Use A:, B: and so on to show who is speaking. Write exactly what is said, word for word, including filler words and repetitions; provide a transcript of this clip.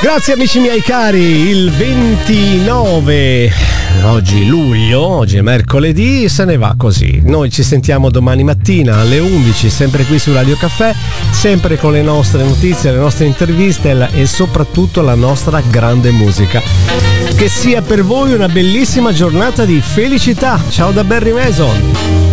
A: Grazie amici miei cari, il ventinove oggi luglio, oggi è mercoledì, se ne va così. Noi ci sentiamo domani mattina alle undici, sempre qui su Radio Caffè, sempre con le nostre notizie, le nostre interviste e soprattutto la nostra grande musica. Che sia per voi una bellissima giornata di felicità. Ciao da Barry Mason.